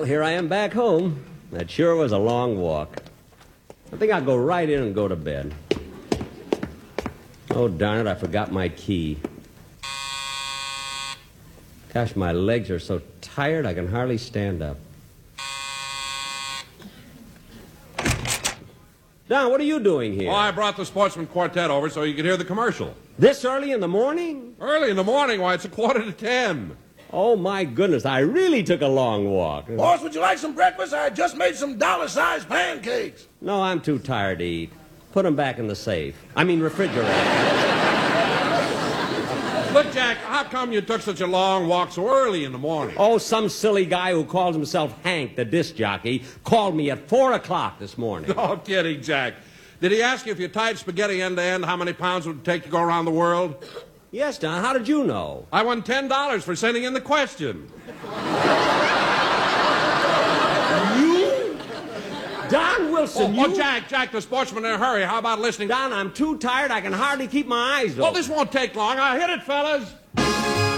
Well, here I am back home. That sure was a long walk. I think I'll go right in and go to bed. Oh, darn it, I forgot my key. Gosh, my legs are so tired I can hardly stand up. Don, what are you doing here? Well, I brought the Sportsman Quartet over so you could hear the commercial. This early in the morning? Early in the morning? Why, it's 9:45. Oh, my goodness, I really took a long walk. Boss, would you like some breakfast? I just made some dollar-sized pancakes. No, I'm too tired to eat. Put them back in the safe. I mean, refrigerator. Look, Jack, how come you took such a long walk so early in the morning? Oh, some silly guy who calls himself Hank, the disc jockey, called me at 4 o'clock this morning. No kidding, Jack. Did he ask you if you tied spaghetti end to end, how many pounds would it take to go around the world? Yes, Don, how did you know? I won $10 for sending in the question. You? Don Wilson, you? Oh, Jack, the Sportsman in a hurry. How about listening? Don, I'm too tired. I can hardly keep my eyes open. Well, this won't take long. I'll hit it, fellas.